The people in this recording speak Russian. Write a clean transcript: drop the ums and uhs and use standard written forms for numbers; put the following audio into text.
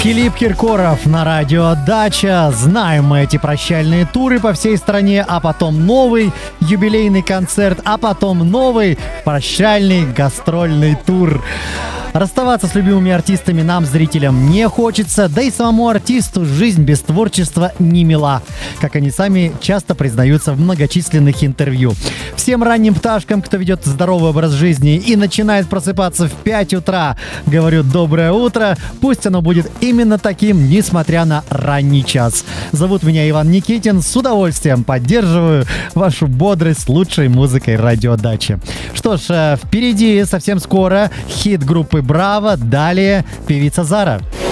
Филипп Киркоров на радио «Дача». Знаем мы эти прощальные туры по всей стране, а потом новый юбилейный концерт, а потом новый прощальный гастрольный тур. Расставаться с любимыми артистами нам, зрителям, не хочется, да и самому артисту жизнь без творчества не мила, как они сами часто признаются в многочисленных интервью. Всем ранним пташкам, кто ведет здоровый образ жизни и начинает просыпаться в 5 утра, говорю доброе утро, пусть оно будет именно таким, несмотря на ранний час. Зовут меня Иван Никитин, с удовольствием поддерживаю вашу бодрость лучшей музыкой радио «Дача». Что ж, впереди совсем скоро хит группы «Браво», далее певица Зара.